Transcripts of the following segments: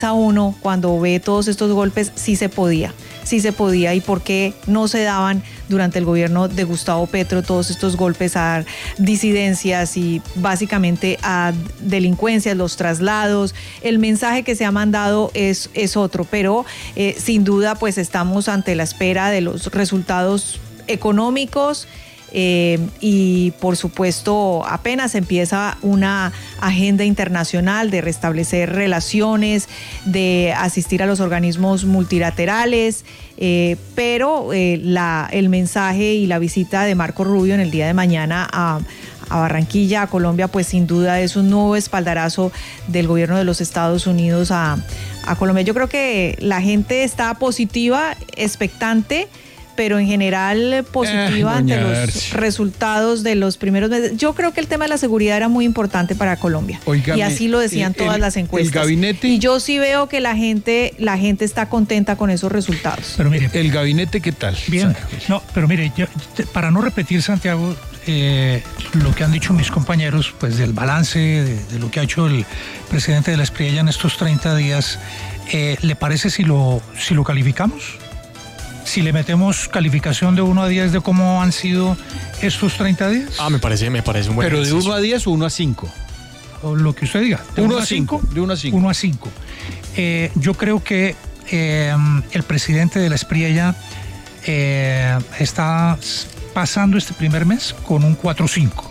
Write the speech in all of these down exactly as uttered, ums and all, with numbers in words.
a uno cuando ve todos estos golpes, sí se podía, sí se podía, y por qué no se daban durante el gobierno de Gustavo Petro todos estos golpes a disidencias y básicamente a delincuencias, los traslados. El mensaje que se ha mandado es, es otro, pero eh, sin duda pues estamos ante la espera de los resultados económicos. Eh, y por supuesto apenas empieza una agenda internacional de restablecer relaciones, de asistir a los organismos multilaterales, eh, pero eh, la, el mensaje y la visita de Marco Rubio en el día de mañana a, a Barranquilla, a Colombia, pues sin duda es un nuevo espaldarazo del gobierno de los Estados Unidos a, a Colombia. Yo creo que la gente está positiva, expectante, pero en general positiva eh, ante los Arce. resultados de los primeros meses. Yo creo que el tema de la seguridad era muy importante para Colombia. Óigame, y así lo decían el, todas el, las encuestas. El gabinete, y yo sí veo que la gente, la gente está contenta con esos resultados. Pero mire, el gabinete, ¿qué tal? Bien, no, pero mire, yo, para no repetir, Santiago, eh, lo que han dicho mis compañeros, pues del balance de, de lo que ha hecho el presidente de la Espriella en estos treinta días, eh, ¿le parece si lo, si lo calificamos? Si le metemos calificación de uno a diez de cómo han sido estos treinta días. Ah, me parece, me parece un buen Pero ejercicio. de uno a diez o uno a cinco. O lo que usted diga. De uno a cinco. De uno a cinco. uno a cinco. Eh, yo creo que eh, el presidente de la Espriella eh, está pasando este primer mes con un cuatro cinco.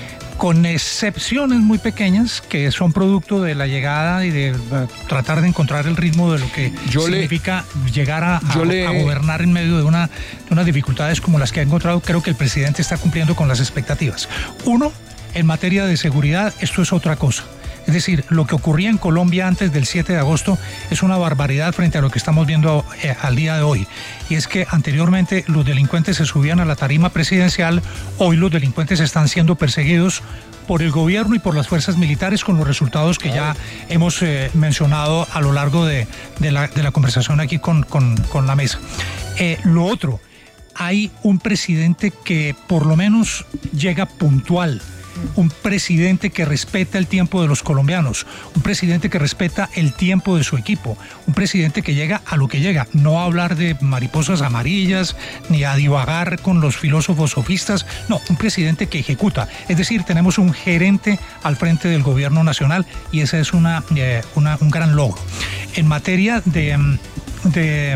Con excepciones muy pequeñas que son producto de la llegada y de uh, tratar de encontrar el ritmo de lo que yo significa le, llegar a, a, le, a gobernar en medio de, una, de unas dificultades como las que ha encontrado. Creo que el presidente está cumpliendo con las expectativas. Uno, en materia de seguridad, esto es otra cosa. Es decir, lo que ocurría en Colombia antes del siete de agosto es una barbaridad frente a lo que estamos viendo eh, al día de hoy. Y es que anteriormente los delincuentes se subían a la tarima presidencial, hoy los delincuentes están siendo perseguidos por el gobierno y por las fuerzas militares con los resultados que ya hemos eh, mencionado a lo largo de, de, la, de la conversación aquí con, con, con la mesa. Eh, lo otro, hay un presidente que por lo menos llega puntual. Un presidente que respeta el tiempo de los colombianos, un presidente que respeta el tiempo de su equipo, un presidente que llega a lo que llega, no a hablar de mariposas amarillas, ni a divagar con los filósofos sofistas, no, un presidente que ejecuta. Es decir, tenemos un gerente al frente del gobierno nacional y ese es una, eh, una, un gran logro. En materia de... de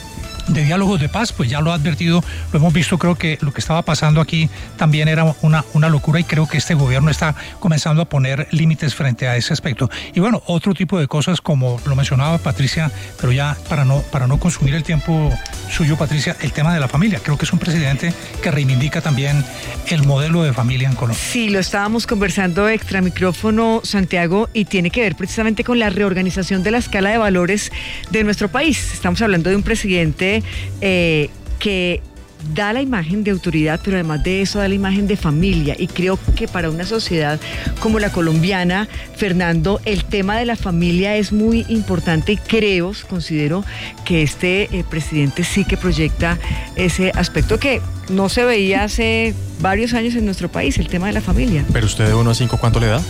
de diálogos de paz, pues ya lo ha advertido, lo hemos visto, creo que lo que estaba pasando aquí también era una, una locura y creo que este gobierno está comenzando a poner límites frente a ese aspecto. Y bueno, otro tipo de cosas como lo mencionaba Patricia, pero ya para no, para no consumir el tiempo suyo, Patricia, el tema de la familia. Creo que es un presidente que reivindica también el modelo de familia en Colombia. Sí, lo estábamos conversando extra micrófono, Santiago, y tiene que ver precisamente con la reorganización de la escala de valores de nuestro país. Estamos hablando de un presidente Eh, que da la imagen de autoridad, pero además de eso da la imagen de familia, y creo que para una sociedad como la colombiana, Fernando, el tema de la familia es muy importante y creo, considero que este eh, presidente sí que proyecta ese aspecto que no se veía hace varios años en nuestro país, el tema de la familia. Pero usted de uno a cinco, ¿cuánto le da?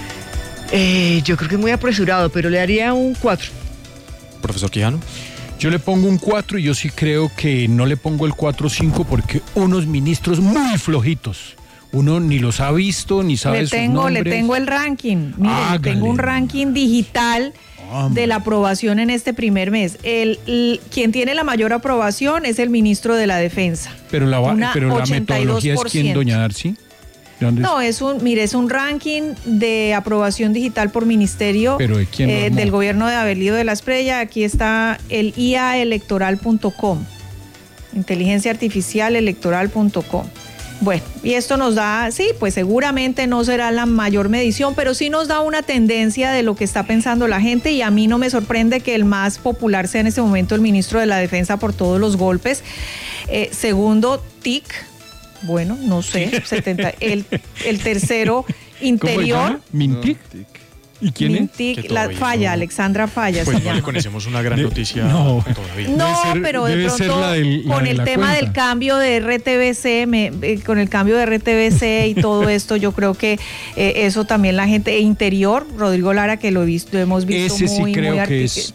Eh, yo creo que es muy apresurado, pero le daría un cuatro. Profesor Quijano. Yo le pongo un cuatro y yo sí creo que no le pongo el cuatro cinco porque unos ministros muy flojitos. Uno ni los ha visto, ni sabe le tengo, sus nombres. Le tengo el ranking. Mire, le tengo un ranking digital Hombre. de la aprobación en este primer mes. El, el, quien tiene la mayor aprobación es el ministro de la Defensa. Pero la, pero la metodología es quién, doña Darcy. No, es un, mire, es un ranking de aprobación digital por ministerio. ¿Pero de quién? Eh, del gobierno de Abelío de la Espriella. Aquí está el i a electoral punto com, inteligencia artificial electoral punto com. Bueno, y esto nos da, sí, pues seguramente no será la mayor medición, pero sí nos da una tendencia de lo que está pensando la gente, y a mí no me sorprende que el más popular sea en este momento el ministro de la Defensa por todos los golpes. Eh, segundo, T I C. Bueno, no sé, setenta, el, el tercero, Interior. ¿Mintic? ¿Y quién es? Mintic, Que la todavía Falla, no- Alexandra Falla Pues se no le llama. conocemos una gran De- noticia no. todavía. No, Debe ser- pero de debe ser pronto la del- la con de el la tema cuenta. del cambio de R T V C, me- eh, con el cambio de R T V C y todo esto, yo creo que eh, eso también la gente e Interior, Rodrigo Lara, que lo he visto, hemos visto Ese sí muy, creo muy que artic- es